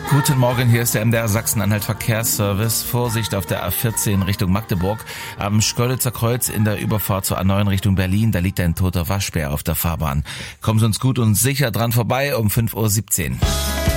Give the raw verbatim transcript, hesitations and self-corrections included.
Guten Morgen, hier ist der M D R Sachsen-Anhalt Verkehrsservice. Vorsicht auf der A vierzehn Richtung Magdeburg. Am Schkeuditzer Kreuz in der Überfahrt zur A neun Richtung Berlin, da liegt ein toter Waschbär auf der Fahrbahn. Kommen Sie uns gut und sicher dran vorbei um fünf Uhr siebzehn.